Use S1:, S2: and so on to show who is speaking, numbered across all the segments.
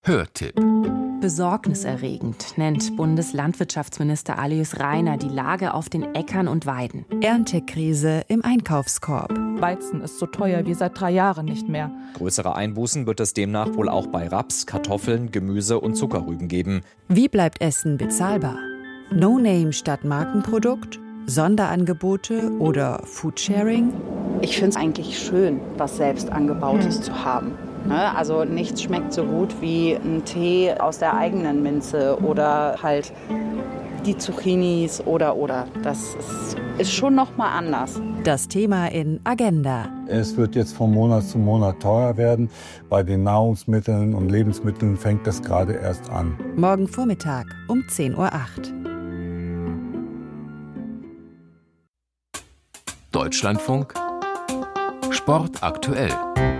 S1: Hörtipp.
S2: Besorgniserregend nennt Bundeslandwirtschaftsminister Alois Rainer die Lage auf den Äckern und Weiden.
S3: Erntekrise im Einkaufskorb.
S4: Weizen ist so teuer wie seit 3 Jahren nicht mehr.
S5: Größere Einbußen wird es demnach wohl auch bei Raps, Kartoffeln, Gemüse und Zuckerrüben geben.
S3: Wie bleibt Essen bezahlbar? No-Name statt Markenprodukt? Sonderangebote oder Foodsharing?
S6: Ich finde es eigentlich schön, was selbst angebautes zu haben. Also nichts schmeckt so gut wie ein Tee aus der eigenen Minze oder halt die Zucchinis oder. Das ist schon noch mal anders.
S3: Das Thema in Agenda.
S7: Es wird jetzt von Monat zu Monat teurer werden. Bei den Nahrungsmitteln und Lebensmitteln fängt das gerade erst an.
S3: Morgen Vormittag um 10:08 Uhr.
S1: Deutschlandfunk Sport aktuell.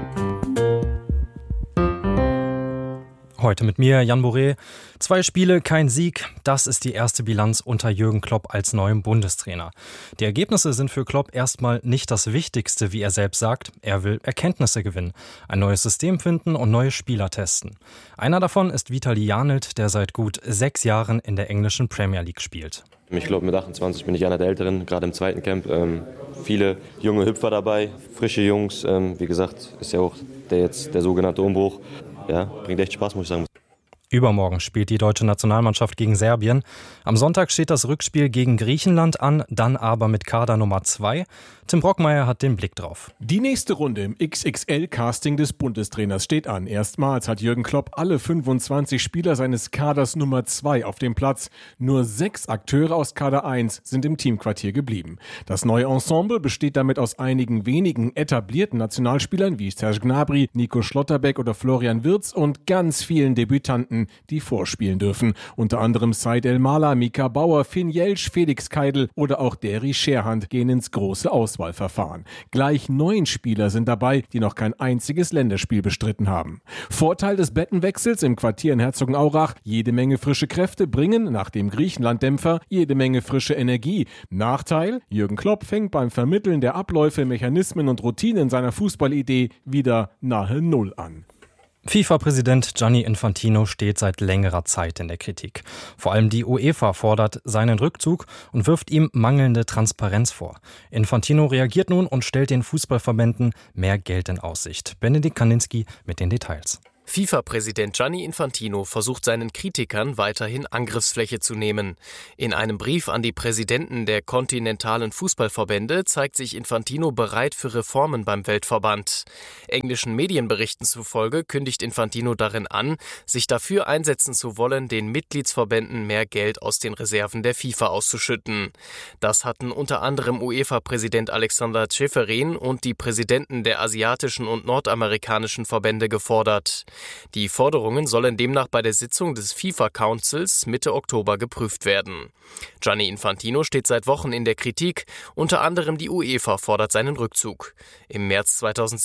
S8: Heute mit mir, Jan Boré. 2 Spiele, kein Sieg. Das ist die erste Bilanz unter Jürgen Klopp als neuem Bundestrainer. Die Ergebnisse sind für Klopp erstmal nicht das Wichtigste, wie er selbst sagt. Er will Erkenntnisse gewinnen, ein neues System finden und neue Spieler testen. Einer davon ist Vitali Janelt, der seit gut 6 Jahren in der englischen Premier League spielt.
S9: Ich glaube, mit 28 bin ich einer der Älteren, gerade im zweiten Camp. Viele junge Hüpfer dabei, frische Jungs. Wie gesagt, ist ja auch der sogenannte Umbruch. Ja, bringt echt Spaß, muss ich sagen.
S8: Übermorgen spielt die deutsche Nationalmannschaft gegen Serbien. Am Sonntag steht das Rückspiel gegen Griechenland an, dann aber mit Kader Nummer 2. Tim Brockmeier hat den Blick drauf.
S10: Die nächste Runde im XXL-Casting des Bundestrainers steht an. Erstmals hat Jürgen Klopp alle 25 Spieler seines Kaders Nummer 2 auf dem Platz. Nur 6 Akteure aus Kader 1 sind im Teamquartier geblieben. Das neue Ensemble besteht damit aus einigen wenigen etablierten Nationalspielern wie Serge Gnabry, Nico Schlotterbeck oder Florian Wirtz und ganz vielen Debütanten, die vorspielen dürfen. Unter anderem Said El-Mala, Mika Bauer, Finn Jelsch, Felix Keidel oder auch Derry Scherhand gehen ins große Auswahlverfahren. Gleich 9 Spieler sind dabei, die noch kein einziges Länderspiel bestritten haben. Vorteil des Bettenwechsels im Quartier in Herzogenaurach: jede Menge frische Kräfte bringen, nach dem Griechenland-Dämpfer, jede Menge frische Energie. Nachteil: Jürgen Klopp fängt beim Vermitteln der Abläufe, Mechanismen und Routinen seiner Fußballidee wieder nahe Null an.
S8: FIFA-Präsident Gianni Infantino steht seit längerer Zeit in der Kritik. Vor allem die UEFA fordert seinen Rückzug und wirft ihm mangelnde Transparenz vor. Infantino reagiert nun und stellt den Fußballverbänden mehr Geld in Aussicht. Benedikt Kaninski mit den Details.
S11: FIFA-Präsident Gianni Infantino versucht seinen Kritikern weiterhin Angriffsfläche zu nehmen. In einem Brief an die Präsidenten der kontinentalen Fußballverbände zeigt sich Infantino bereit für Reformen beim Weltverband. Englischen Medienberichten zufolge kündigt Infantino darin an, sich dafür einsetzen zu wollen, den Mitgliedsverbänden mehr Geld aus den Reserven der FIFA auszuschütten. Das hatten unter anderem UEFA-Präsident Alexander Ceferin und die Präsidenten der asiatischen und nordamerikanischen Verbände gefordert. Die Forderungen sollen demnach bei der Sitzung des FIFA-Councils Mitte Oktober geprüft werden. Gianni Infantino steht seit Wochen in der Kritik, unter anderem die UEFA fordert seinen Rückzug. Im März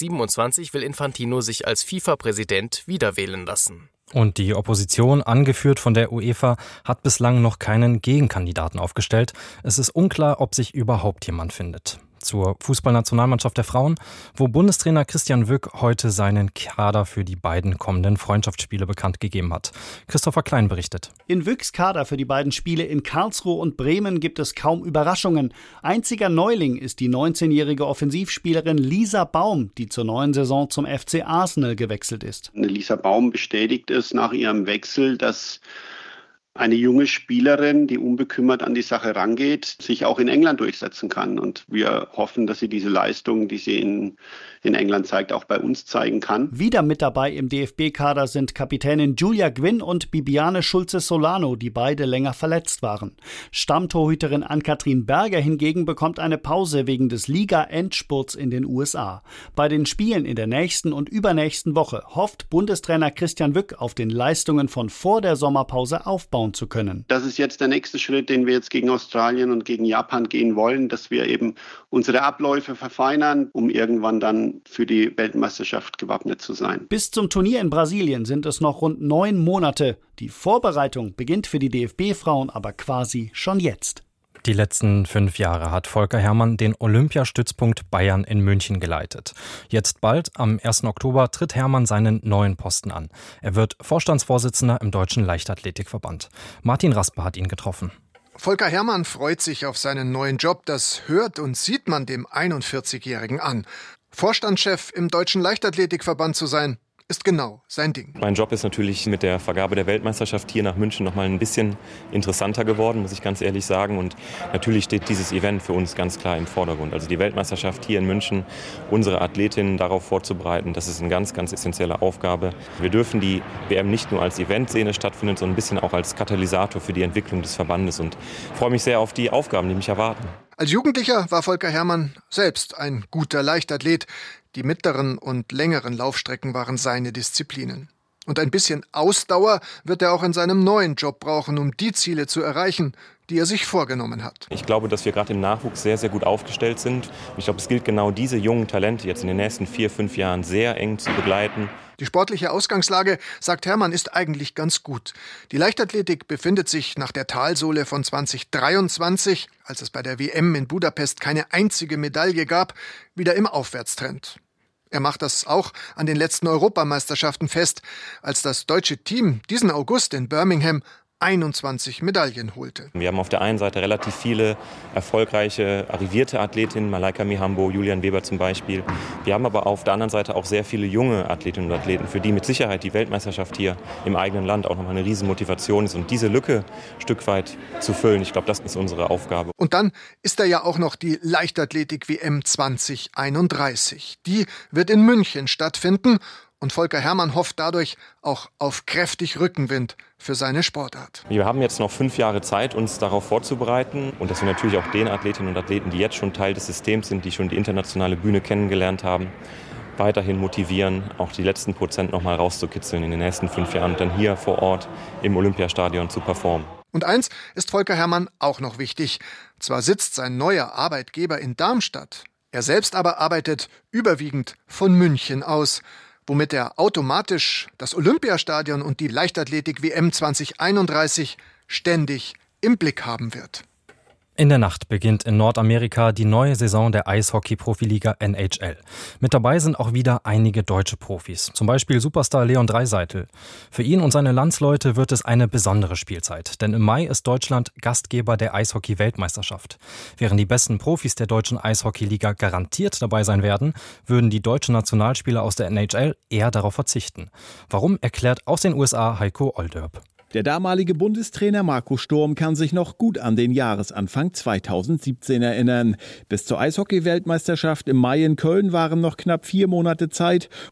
S11: 2027 will Infantino sich als FIFA-Präsident wiederwählen lassen.
S8: Und die Opposition, angeführt von der UEFA, hat bislang noch keinen Gegenkandidaten aufgestellt. Es ist unklar, ob sich überhaupt jemand findet. Zur Fußballnationalmannschaft der Frauen, wo Bundestrainer Christian Wück heute seinen Kader für die beiden kommenden Freundschaftsspiele bekannt gegeben hat. Christopher Klein berichtet.
S12: In Wücks Kader für die beiden Spiele in Karlsruhe und Bremen gibt es kaum Überraschungen. Einziger Neuling ist die 19-jährige Offensivspielerin Lisa Baum, die zur neuen Saison zum FC Arsenal gewechselt ist.
S13: Lisa Baum bestätigt es nach ihrem Wechsel, dass eine junge Spielerin, die unbekümmert an die Sache rangeht, sich auch in England durchsetzen kann. Und wir hoffen, dass sie diese Leistung, die sie in England zeigt, auch bei uns zeigen kann.
S12: Wieder mit dabei im DFB-Kader sind Kapitänin Julia Gwynn und Bibiane Schulze-Solano, die beide länger verletzt waren. Stammtorhüterin Ann-Kathrin Berger hingegen bekommt eine Pause wegen des Liga-Endspurts in den USA. Bei den Spielen in der nächsten und übernächsten Woche hofft Bundestrainer Christian Wück auf den Leistungen von vor der Sommerpause aufbauen zu können.
S13: Das ist jetzt der nächste Schritt, den wir jetzt gegen Australien und gegen Japan gehen wollen, dass wir eben unsere Abläufe verfeinern, um irgendwann dann für die Weltmeisterschaft gewappnet zu sein.
S12: Bis zum Turnier in Brasilien sind es noch rund 9 Monate. Die Vorbereitung beginnt für die DFB-Frauen aber quasi schon jetzt.
S8: Die letzten 5 Jahre hat Volker Herrmann den Olympiastützpunkt Bayern in München geleitet. Jetzt bald, am 1. Oktober, tritt Herrmann seinen neuen Posten an. Er wird Vorstandsvorsitzender im Deutschen Leichtathletikverband. Martin Raspe hat ihn getroffen.
S14: Volker Herrmann freut sich auf seinen neuen Job. Das hört und sieht man dem 41-Jährigen an. Vorstandschef im Deutschen Leichtathletikverband zu sein, ist genau sein Ding.
S15: Mein Job ist natürlich mit der Vergabe der Weltmeisterschaft hier nach München noch mal ein bisschen interessanter geworden, muss ich ganz ehrlich sagen. Und natürlich steht dieses Event für uns ganz klar im Vordergrund. Also die Weltmeisterschaft hier in München, unsere Athletinnen darauf vorzubereiten, das ist eine ganz, ganz essentielle Aufgabe. Wir dürfen die WM nicht nur als Event sehen, es stattfindet, sondern ein bisschen auch als Katalysator für die Entwicklung des Verbandes. Und freue mich sehr auf die Aufgaben, die mich erwarten.
S14: Als Jugendlicher war Volker Herrmann selbst ein guter Leichtathlet. Die mittleren und längeren Laufstrecken waren seine Disziplinen. Und ein bisschen Ausdauer wird er auch in seinem neuen Job brauchen, um die Ziele zu erreichen, die er sich vorgenommen hat.
S15: Ich glaube, dass wir gerade im Nachwuchs sehr, sehr gut aufgestellt sind. Ich glaube, es gilt genau diese jungen Talente jetzt in den nächsten 4-5 Jahren sehr eng zu begleiten.
S14: Die sportliche Ausgangslage, sagt Herrmann, ist eigentlich ganz gut. Die Leichtathletik befindet sich nach der Talsohle von 2023, als es bei der WM in Budapest keine einzige Medaille gab, wieder im Aufwärtstrend. Er macht das auch an den letzten Europameisterschaften fest, als das deutsche Team diesen August in Birmingham 21 Medaillen holte.
S15: Wir haben auf der einen Seite relativ viele erfolgreiche, arrivierte Athletinnen, Malaika Mihambo, Julian Weber zum Beispiel. Wir haben aber auf der anderen Seite auch sehr viele junge Athletinnen und Athleten, für die mit Sicherheit die Weltmeisterschaft hier im eigenen Land auch nochmal eine Riesenmotivation ist. Und diese Lücke ein Stück weit zu füllen, ich glaube, das ist unsere Aufgabe.
S14: Und dann ist da ja auch noch die Leichtathletik-WM 2031. Die wird in München stattfinden. Und Volker Herrmann hofft dadurch auch auf kräftig Rückenwind für seine Sportart.
S15: Wir haben jetzt noch 5 Jahre Zeit, uns darauf vorzubereiten und dass wir natürlich auch den Athletinnen und Athleten, die jetzt schon Teil des Systems sind, die schon die internationale Bühne kennengelernt haben, weiterhin motivieren, auch die letzten Prozent noch mal rauszukitzeln in den nächsten 5 Jahren und dann hier vor Ort im Olympiastadion zu performen.
S14: Und eins ist Volker Herrmann auch noch wichtig. Zwar sitzt sein neuer Arbeitgeber in Darmstadt, er selbst aber arbeitet überwiegend von München aus, womit er automatisch das Olympiastadion und die Leichtathletik-WM 2031 ständig im Blick haben wird.
S8: In der Nacht beginnt in Nordamerika die neue Saison der Eishockey-Profiliga NHL. Mit dabei sind auch wieder einige deutsche Profis, zum Beispiel Superstar Leon Draisaitl. Für ihn und seine Landsleute wird es eine besondere Spielzeit, denn im Mai ist Deutschland Gastgeber der Eishockey-Weltmeisterschaft. Während die besten Profis der deutschen Eishockey-Liga garantiert dabei sein werden, würden die deutschen Nationalspieler aus der NHL eher darauf verzichten. Warum, erklärt aus den USA Heiko Olderb.
S16: Der damalige Bundestrainer Marco Sturm kann sich noch gut an den Jahresanfang 2017 erinnern. Bis zur Eishockey-Weltmeisterschaft im Mai in Köln waren noch knapp 4 Monate Zeit.